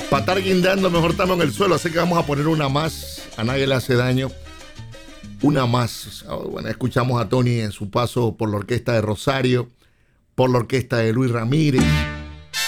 Para estar guindando, mejor estamos en el suelo. Así que vamos a poner una más. A nadie le hace daño. Una más. Bueno, escuchamos a Tony en su paso por la orquesta de Rosario, por la orquesta de Luis Ramírez.